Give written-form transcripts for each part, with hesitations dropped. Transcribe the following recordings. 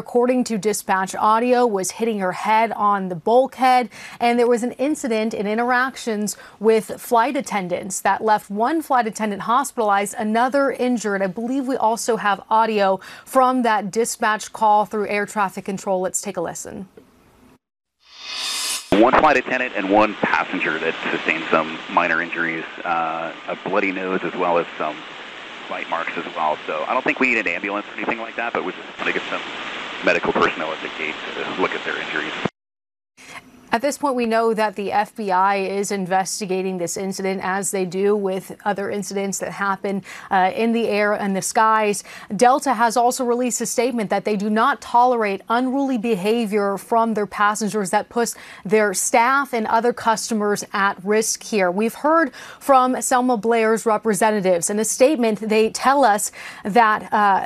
according to dispatch audio, was hitting her head on the bulkhead. And there was an incident in interactions with flight attendants that left one flight attendant hospitalized, another injured. I believe we also have audio from that dispatch call through air traffic control. Let's take a listen. One flight attendant and one passenger that sustained some minor injuries, a bloody nose as well as some bite marks as well. So I don't think we need an ambulance or anything like that, but we're just going to get some medical personnel at the gate to look at their injuries. At this point, we know that the FBI is investigating this incident, as they do with other incidents that happen in the air and the skies. Delta has also released a statement that they do not tolerate unruly behavior from their passengers that puts their staff and other customers at risk here. We've heard from Selma Blair's representatives. In a statement, they tell us that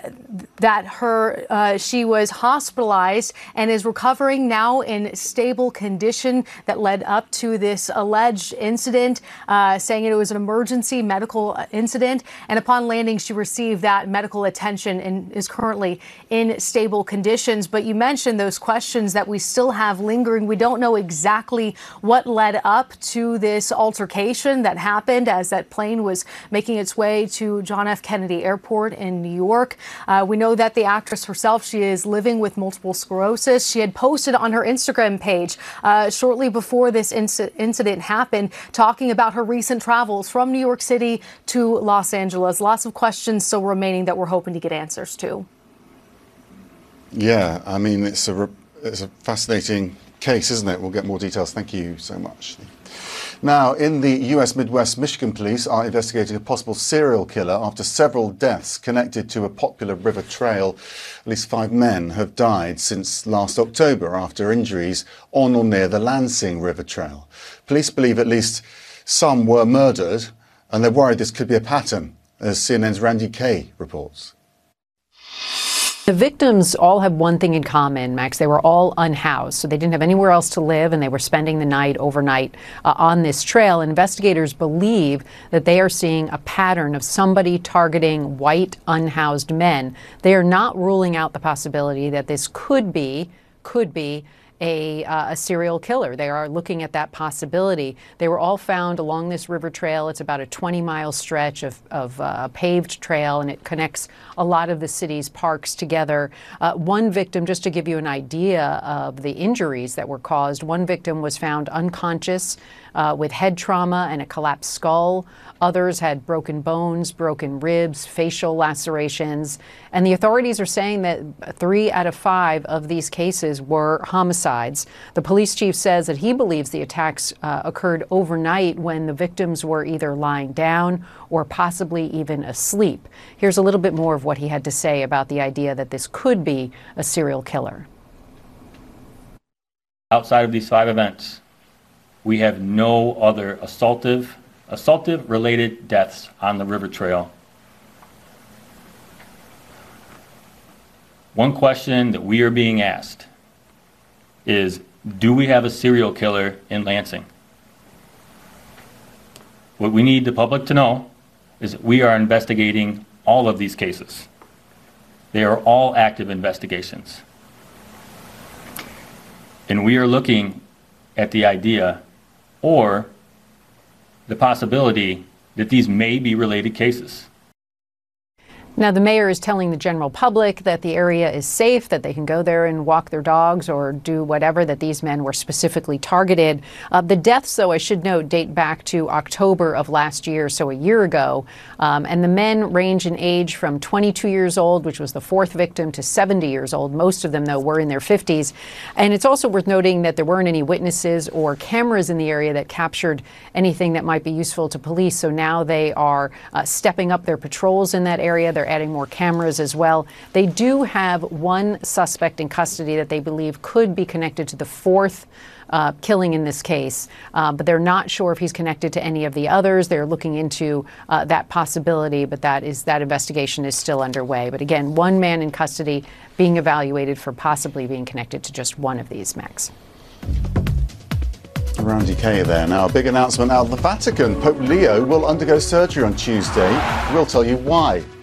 she was hospitalized and is recovering now in stable condition. That led up to this alleged incident, saying it was an emergency medical incident. And upon landing, she received that medical attention and is currently in stable conditions. But you mentioned those questions that we still have lingering. We don't know exactly what led up to this altercation that happened as that plane was making its way to John F. Kennedy Airport in New York. We know that the actress herself, she is living with multiple sclerosis. She had posted on her Instagram page shortly before this incident happened, talking about her recent travels from New York City to Los Angeles. Lots of questions still remaining that we're hoping to get answers to. Yeah, I mean, it's a fascinating case, isn't it? We'll get more details. Thank you so much. Now, in the US Midwest, Michigan police are investigating a possible serial killer after several deaths connected to a popular river trail. At least 5 men have died since last October after injuries on or near the Lansing River Trail. Police believe at least some were murdered, and they're worried this could be a pattern, as CNN's Randy Kay reports. The victims all have one thing in common, Max. They were all unhoused, so they didn't have anywhere else to live, and they were spending the night overnight on this trail. Investigators believe that they are seeing a pattern of somebody targeting white, unhoused men. They are not ruling out the possibility that this could be a serial killer. They are looking at that possibility. They were all found along this river trail. It's about a 20-mile stretch of a paved trail, and it connects a lot of the city's parks together. One victim, just to give you an idea of the injuries that were caused, one victim was found unconscious with head trauma and a collapsed skull. Others had broken bones, broken ribs, facial lacerations. And the authorities are saying that 3 out of 5 of these cases were homicides. The police chief says that he believes the attacks occurred overnight when the victims were either lying down or possibly even asleep. Here's a little bit more of what he had to say about the idea that this could be a serial killer. Outside of these 5 events, we have no other assaultive-related deaths on the river trail. One question that we are being asked is, do we have a serial killer in Lansing? What we need the public to know is that we are investigating all of these cases. They are all active investigations. And we are looking at the idea or the possibility that these may be related cases. Now, the mayor is telling the general public that the area is safe, that they can go there and walk their dogs or do whatever, that these men were specifically targeted. The deaths, though, I should note, date back to October of last year, so a year ago. And the men range in age from 22 years old, which was the 4th victim, to 70 years old. Most of them, though, were in their 50s. And it's also worth noting that there weren't any witnesses or cameras in the area that captured anything that might be useful to police. So now they are stepping up their patrols in that area. They're adding more cameras as well. They do have one suspect in custody that they believe could be connected to the 4th killing in this case, but they're not sure if he's connected to any of the others. They're looking into that possibility, but that investigation is still underway. But again, one man in custody being evaluated for possibly being connected to just one of these, Max. Randy Kay there. Now, a big announcement out of the Vatican. Pope Leo will undergo surgery on Tuesday. We'll tell you why.